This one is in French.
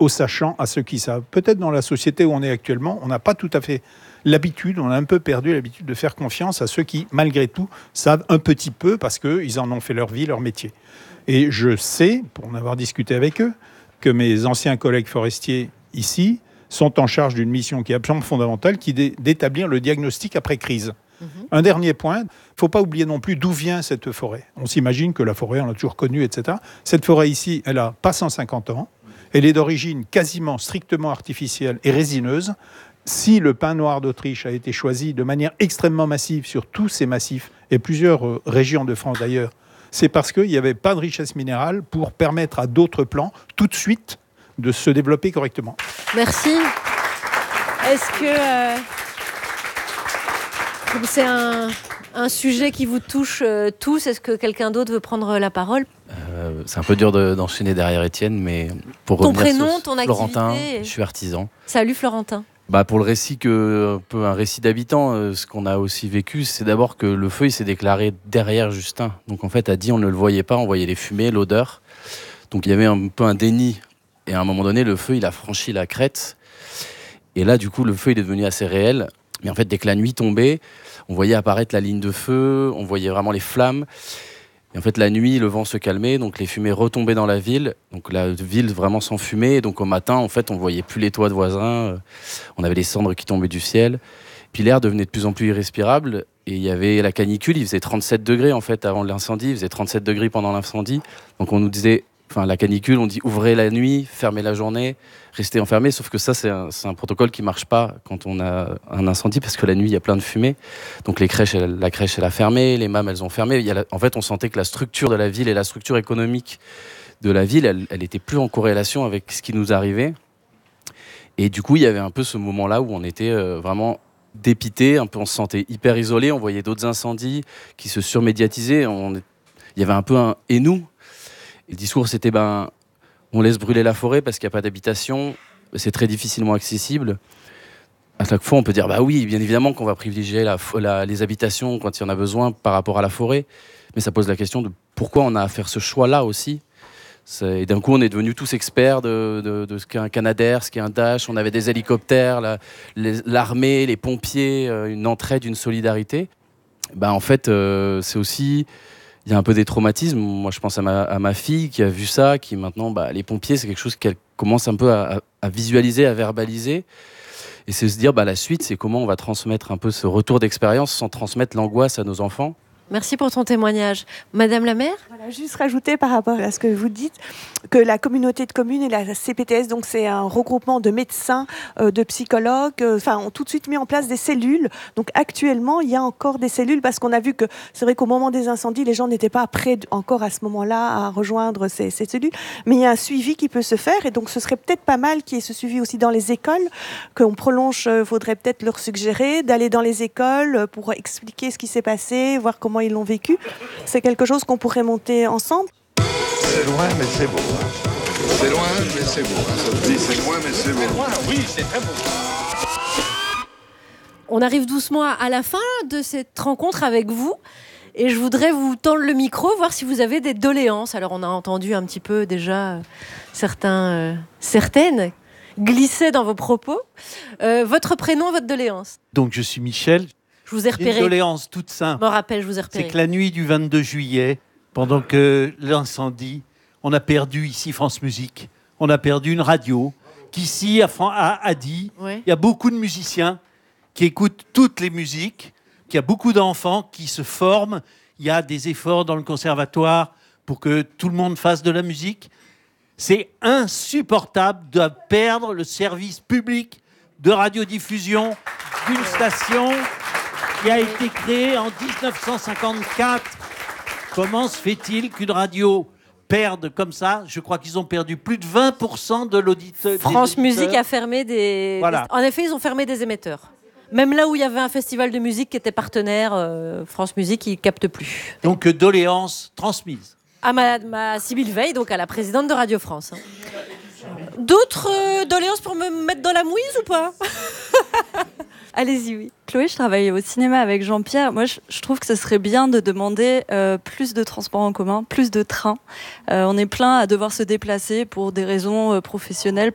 aux sachants, à ceux qui savent. Peut-être dans la société où on est actuellement, on n'a pas tout à fait l'habitude, on a un peu perdu l'habitude de faire confiance à ceux qui, malgré tout, savent un petit peu parce qu'ils en ont fait leur vie, leur métier. Et je sais, pour en avoir discuté avec eux, que mes anciens collègues forestiers ici sont en charge d'une mission qui est absolument fondamentale, qui est d'établir le diagnostic après crise. Un dernier point, il ne faut pas oublier non plus d'où vient cette forêt. On s'imagine que la forêt, on l'a toujours connue, etc. Cette forêt ici, elle n'a pas 150 ans. Elle est d'origine quasiment strictement artificielle et résineuse. Si le pin noir d'Autriche a été choisi de manière extrêmement massive sur tous ces massifs, et plusieurs régions de France d'ailleurs, c'est parce qu'il n'y avait pas de richesse minérale pour permettre à d'autres plants, tout de suite, de se développer correctement. Merci. Est-ce que c'est un sujet qui vous touche tous? Est-ce que quelqu'un d'autre veut prendre la parole? C'est un peu dur d'enchaîner derrière Étienne, mais pour ton revenir prénom, sur ton Florentin, activité. je suis artisan. Salut Florentin. Pour le récit, un peu un récit d'habitant, ce qu'on a aussi vécu, c'est d'abord que le feu il s'est déclaré derrière Justin. Donc en fait, à Die, on ne le voyait pas, on voyait les fumées, l'odeur. Donc il y avait un peu un déni. Et à un moment donné, le feu, il a franchi la crête. Et là, du coup, le feu, il est devenu assez réel. Mais en fait, dès que la nuit tombait, on voyait apparaître la ligne de feu, on voyait vraiment les flammes. Et en fait, la nuit, le vent se calmait, donc les fumées retombaient dans la ville. Donc la ville vraiment s'enfumait. Et donc au matin, en fait, on voyait plus les toits de voisins. On avait les cendres qui tombaient du ciel. Puis l'air devenait de plus en plus irrespirable. Et il y avait la canicule, il faisait 37 degrés en fait avant l'incendie. Il faisait 37 degrés pendant l'incendie. Donc on nous disait... la canicule, on dit ouvrez la nuit, fermez la journée, restez enfermés. Sauf que ça, c'est un protocole qui ne marche pas quand on a un incendie parce que la nuit, il y a plein de fumée. Donc la crèche, elle a fermé, les mâmes, elles ont fermé. En fait, on sentait que la structure de la ville et la structure économique de la ville, elle était plus en corrélation avec ce qui nous arrivait. Et du coup, il y avait un peu ce moment-là où on était vraiment dépité, un peu, on se sentait hyper isolé. On voyait d'autres incendies qui se surmédiatisaient. Il y avait un peu un « et nous ». Et le discours, c'était on laisse brûler la forêt parce qu'il n'y a pas d'habitation, c'est très difficilement accessible. À chaque fois, on peut dire oui, bien évidemment qu'on va privilégier les habitations quand il y en a besoin par rapport à la forêt, mais ça pose la question de pourquoi on a à faire ce choix-là aussi. Et d'un coup, on est devenus tous experts de ce qu'est un Canadair, ce qu'est un Dash. On avait des hélicoptères, l'armée, les pompiers, une entraide, une solidarité. En fait, c'est aussi... Il y a un peu des traumatismes. Moi, je pense à ma fille qui a vu ça, qui maintenant, les pompiers, c'est quelque chose qu'elle commence un peu à visualiser, à verbaliser. Et c'est se dire, la suite, c'est comment on va transmettre un peu ce retour d'expérience sans transmettre l'angoisse à nos enfants. Merci pour ton témoignage. Madame la maire ? Voilà, juste rajouter par rapport à ce que vous dites, que la communauté de communes et la CPTS, donc c'est un regroupement de médecins, de psychologues, ont tout de suite mis en place des cellules. Donc actuellement, il y a encore des cellules parce qu'on a vu que c'est vrai qu'au moment des incendies, les gens n'étaient pas prêts encore à ce moment-là à rejoindre ces cellules. Mais il y a un suivi qui peut se faire et donc ce serait peut-être pas mal qu'il y ait ce suivi aussi dans les écoles, qu'on prolonge, faudrait peut-être leur suggérer d'aller dans les écoles pour expliquer ce qui s'est passé, voir comment ils l'ont vécu. C'est quelque chose qu'on pourrait monter ensemble. C'est loin, mais c'est beau. C'est loin, mais c'est beau. Ça se dit, c'est loin, mais c'est beau. C'est loin, oui, c'est très beau. On arrive doucement à la fin de cette rencontre avec vous. Et je voudrais vous tendre le micro, voir si vous avez des doléances. Alors, on a entendu un petit peu déjà certaines glisser dans vos propos. Votre prénom, votre doléance. Donc, je suis Michel. Je vous ai repéré. Une doléance toute simple. Je me rappelle, je vous ai repéré. C'est que la nuit du 22 juillet, pendant que l'incendie, on a perdu ici France Musique. On a perdu une radio qu'ici, à Die, il y a beaucoup de musiciens qui écoutent toutes les musiques, qu'il y a beaucoup d'enfants qui se forment. Il y a des efforts dans le conservatoire pour que tout le monde fasse de la musique. C'est insupportable de perdre le service public de radiodiffusion d'une station qui a été créée en 1954. Comment se fait-il qu'une radio perde comme ça? Je crois qu'ils ont perdu plus de 20% de l'auditeur. France Musique a fermé des... Voilà. En effet, ils ont fermé des émetteurs. Même là où il y avait un festival de musique qui était partenaire, France Musique, ils ne captent plus. Donc, doléance transmise. À ma Sybille Veil, donc à la présidente de Radio France. D'autres doléances pour me mettre dans la mouise ou pas? Allez-y, oui. Chloé, je travaille au cinéma avec Jean-Pierre. Moi, je trouve que ce serait bien de demander plus de transports en commun, plus de trains. On est plein à devoir se déplacer pour des raisons professionnelles,